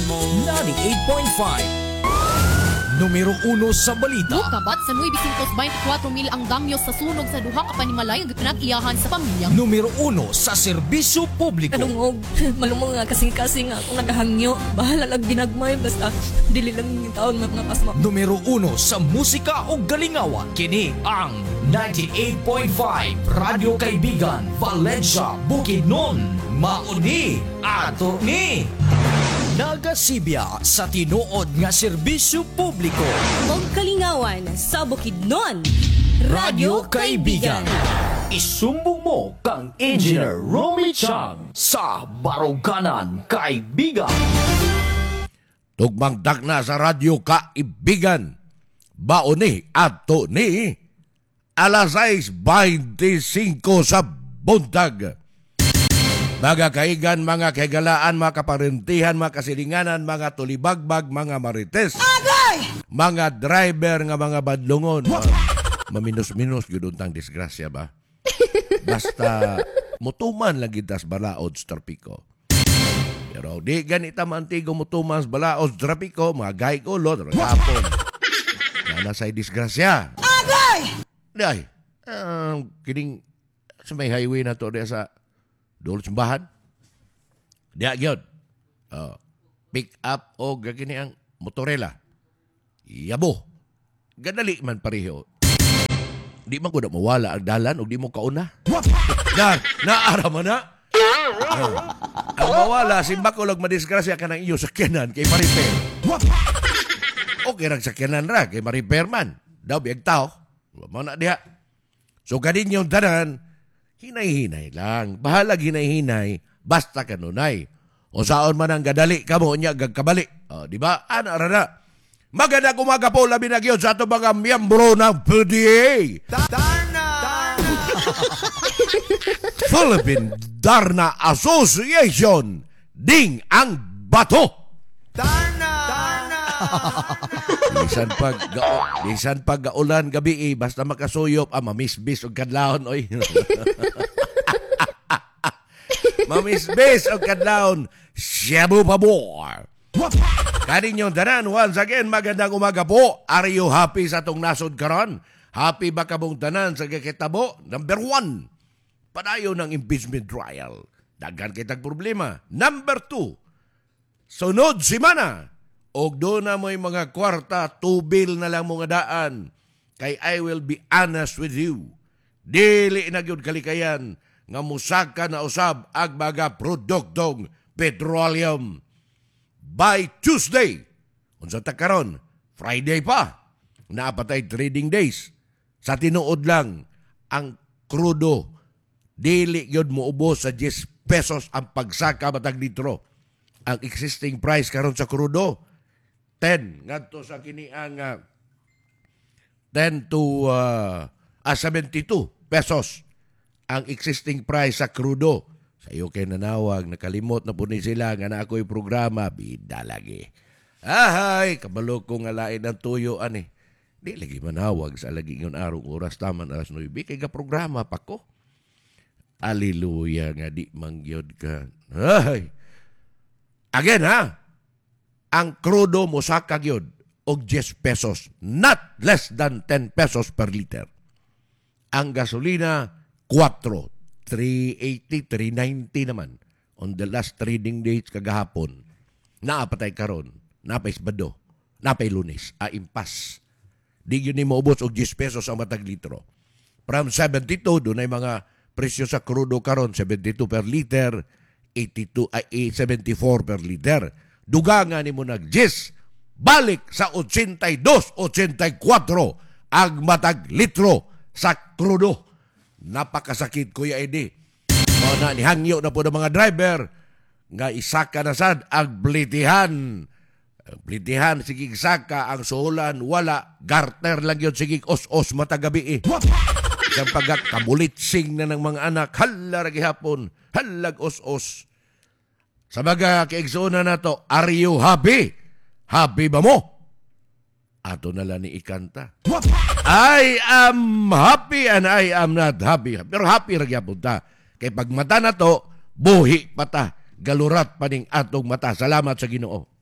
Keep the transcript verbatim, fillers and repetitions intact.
ninety-eight point five. Numero uno sa balita. Kabat sa nueve twenty-four mil ang damyo sa sunog sa duha ka panimalay ang pinag-iyahan sa pamilya. Numero uno sa serbisyo publiko. Kanungog, malumong nga kasing-kasing nga kung nagahangyo. Bahala lang ginagmay, basta dili lang yung taon mga pasma. Numero uno sa musika o galingawan. Kini ang ninety-eight point five Radio Kaibigan, Valencia, Bukidnon. Mauni ato ni nagasibya sa tinuod nga serbisyo publiko. Og kalingawan sa Bukidnon, Radio Kaibigan. Isumbong mo kang Engineer Romy Chang sa Baruganan, Kaibigan. Tugmang dakna sa Radyo Kaibigan. Baoni ato ni alas sais twenty-five sa buntag. Mga kaigan, mga kaigalaan, mga kaparentihan, mga kasilinganan, mga tulibagbag, mga marites. Agay! Mga driver nga mga badlungon. Uh, maminus-minus yun untang disgrasya ba? Basta mutuman lang gitas balaod sa trapiko. Pero di ganita mantigo mutuman sa balaod sa trapiko, mga gay kulot, rapon. Nana sa'y disgrasya. Agay! Day, uh, kining sa may highway na to, sa doon simbahan. Diya yun. Uh, pick up o gagini ang motorela. Yabo. Ganali man pareho. Di man ko na mawala ang dalan o di mo kauna. Na, naara man na. Uh, ang mawala, simba ko lang madisgrasya ka ng iyo sakyanan kay ma-repair. Okay lang sakyanan ra kay ma-repair man. Daw biyag tao. Mga na diya. So ganin yung tanan, hinay-hinay lang. Bahala hinay-hinay, basta kanunay. O saon man ang gadali ka mo niya gagkabali. O, di ba? Ano, arana? Magandang umaga po, labi na giyon sa ato mga miyembro ng P D A. Darna! Philippine Darna Association. Ding ang bato. Darna! Darna! Bisan pag gao, bisan pag gaulan gabi eh, basta makasuyop, ah, mamisbis og kadlawon oy. Mamisbis og kadlawon, shabu pa more. Kanin yung tanan, once again, magandang umaga po. Are you happy sa tong nasod karon? Happy ba kabong tanan sa kakitabo? Number one, padayo ng impeachment trial. Daghan kitag problema. Number two, sunod simana, og doon na mo'y mga kwarta, tubil na lang mga daan. Kay I will be honest with you. Dili na gyud kalikayan nga musaka na usab ag mga produktong petroleum. By Tuesday, unsa ta karon, Friday pa, naapatay trading days. Sa tinuod lang, ang krudo, dili gyud moubos sa ten pesos ang pagsaka matag litro. Ang existing price karon sa krudo, ten ngadto sa kini ang uh, ten to uh, ah, seventy-two pesos ang existing price sa krudo. Sa iyo kay nanawag, nakalimot na po ni sila nga na ako'y programa, bida lagi. Ahay, kabalo ko nga lain ang tuyo ani. Di lagi manawag sa lagi ngon arong oras taman alas nine kay ga programa pa ko. Hallelujah nga di mangyod ka. Ahay. Again ha. Ang krudo mo sa kagyod og ten pesos, not less than ten pesos per liter. Ang gasolina, four, three eighty, three ninety naman on the last trading days kagahapon. Naapatay karon, napay Sabado, napay Lunes, a impas. Di yun ni maubos og ten pesos ang matag litro. From seventy-two, doon ay mga presyo sa krudo karon, seventy-two per liter, eighty-two, ay seventy-four per liter. Dugangan ni mo nag-ten, balik sa eighty-two, eighty-four ang matag litro sa krudo. Napakasakit, Kuya Eddie. O na, nihangyo na po ng mga driver nga isaka na sad ang blitihan. Ang blitihan, sigig saka, ang suhulan, wala. Garter lang yun, sigig os-os matagabi eh. Isang pagkat kamulitsing na ng mga anak, hala ragihapon, halag os-os. Sa mga kaigsuna na to, are you happy? Happy ba mo? Ato na lang ni ikanta. I am happy and I am not happy. Pero happy ragyapon ta. Kay pag mata na to, buhi pa ta. Galurat pa ning atong mata. Salamat sa Ginoo.